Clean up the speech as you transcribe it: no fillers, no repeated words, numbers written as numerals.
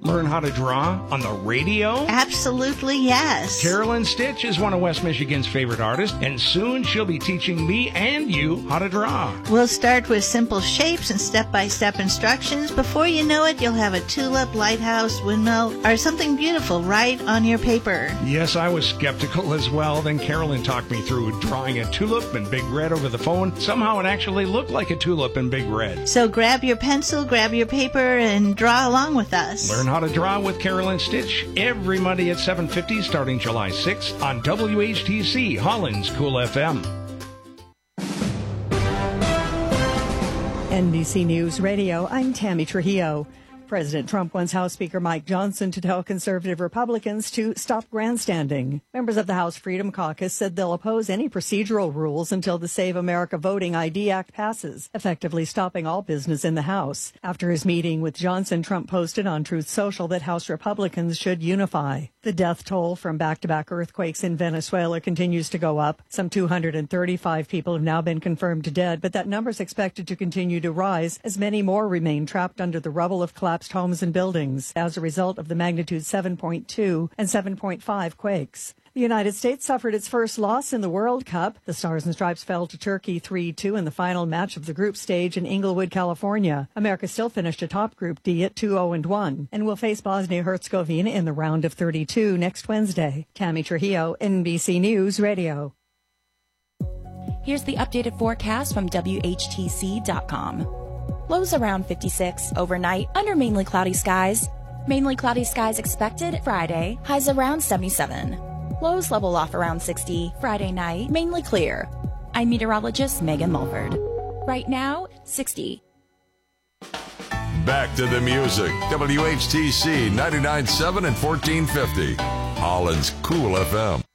learn how to draw on the radio? Absolutely, yes. Carolyn Stitch is one of West Michigan's favorite artists, and soon she'll be teaching me and you how to draw. We'll start with simple shapes and step-by-step instructions. Before you know it, you'll have a tulip, lighthouse, windmill, or something beautiful right on your paper. Yes, I was skeptical as well. Then Carolyn talked me through drawing a tulip in big red over the phone. Somehow it actually looked like a tulip in big red. So grab your pencil, grab your paper, and draw along with us. Learn how to draw with Carolyn Stitch every Monday at 7:50 starting July 6th on WHTC, Holland's Cool FM. NBC News Radio, I'm Tammy Trujillo. President Trump wants House Speaker Mike Johnson to tell conservative Republicans to stop grandstanding. Members of the House Freedom Caucus said they'll oppose any procedural rules until the Save America Voting ID Act passes, effectively stopping all business in the House. After his meeting with Johnson, Trump posted on Truth Social that House Republicans should unify. The death toll from back-to-back earthquakes in Venezuela continues to go up. Some 235 people have now been confirmed dead, but that number is expected to continue to rise as many more remain trapped under the rubble of collapsed homes and buildings as a result of the magnitude 7.2 and 7.5 quakes. The United States suffered its first loss in the World Cup. The Stars and Stripes fell to Turkey 3-2 in the final match of the group stage in Inglewood, California. America still finished atop Group D at 2-0-1 and will face Bosnia-Herzegovina in the round of 32 next Wednesday. Tammy Trujillo, NBC News Radio. Here's the updated forecast from WHTC.com. Lows around 56 overnight under mainly cloudy skies. Mainly cloudy skies expected Friday. Highs around 77. Lows level off around 60 Friday night. Mainly clear. I'm meteorologist Megan Mulford. Right now, 60. Back to the music. WHTC 99.7 and 1450. Holland's Cool FM.